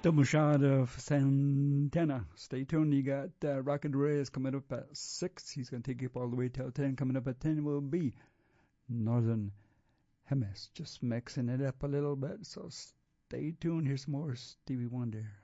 Double shot of Santana. Stay tuned. You got Rocket Reyes coming up at 6. He's going to take you up all the way till 10. Coming up at 10 will be Northern Hemis. Just mixing it up a little bit. So stay tuned. Here's some more Stevie Wonder.